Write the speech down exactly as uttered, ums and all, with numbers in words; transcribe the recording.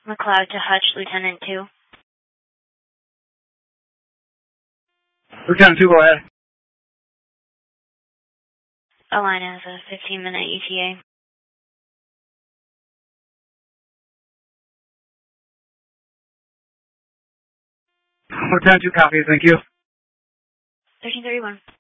McLeod to Hutch, Lieutenant two. Lieutenant two, go ahead. Align has a fifteen minute E T A. Lieutenant two, copy, thank you. thirteen thirty-one.